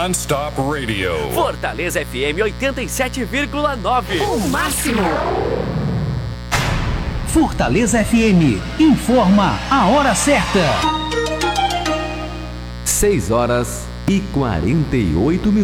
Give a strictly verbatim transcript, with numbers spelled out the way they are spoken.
Non-stop radio. Fortaleza F M oitenta e sete vírgula nove. O máximo. Fortaleza F M informa a hora certa. seis horas e quarenta e oito minutos.